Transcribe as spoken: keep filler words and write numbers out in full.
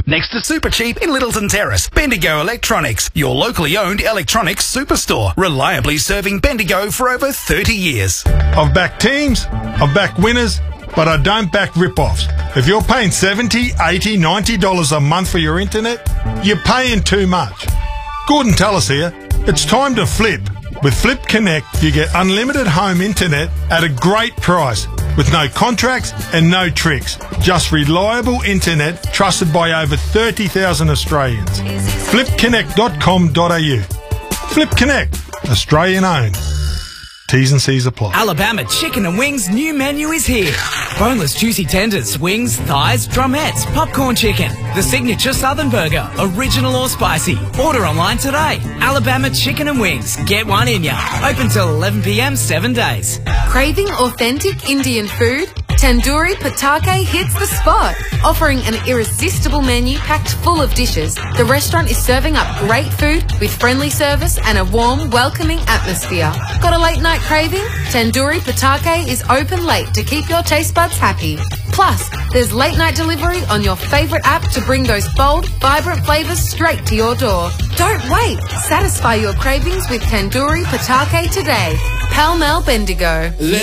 Next to Super Cheap in Littleton Terrace, Bendigo Electronics, your locally owned electronics superstore, reliably serving Bendigo for over thirty years. I've backed teams, I've backed winners, but I don't back rip-offs. If you're paying seventy dollars, eighty dollars, ninety dollars a month for your internet, you're paying too much. Gordon Tallis here. It's time to flip. With Flip Connect, you get unlimited home internet at a great price with no contracts and no tricks. Just reliable internet trusted by over thirty thousand Australians. flip connect dot com dot a u. Flip Connect, Australian owned. T's and C's apply. Alabama Chicken and Wings new menu is here. Boneless juicy tenders, wings, thighs, drumettes, popcorn chicken. The signature Southern burger, original or spicy. Order online today. Alabama Chicken and Wings. Get one in ya. Open till eleven p m seven days. Craving authentic Indian food? Tandoori Patake hits the spot. Offering an irresistible menu packed full of dishes, the restaurant is serving up great food with friendly service and a warm, welcoming atmosphere. Got a late night craving? Tandoori Patake is open late to keep your taste buds happy. Plus, there's late night delivery on your favourite app to bring those bold, vibrant flavours straight to your door. Don't wait. Satisfy your cravings with Tandoori Patake today. Pall Mall Bendigo.